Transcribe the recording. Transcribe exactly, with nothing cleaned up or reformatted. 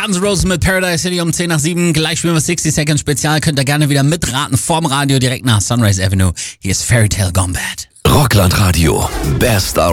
Guns N' Roses mit Paradise City um zehn nach sieben. Gleich spielen wir sixty Seconds Spezial. Könnt ihr gerne wieder mitraten vorm Radio direkt nach Sunrise Avenue. Hier ist Fairy Tale Gone Bad. Rockland Radio. Best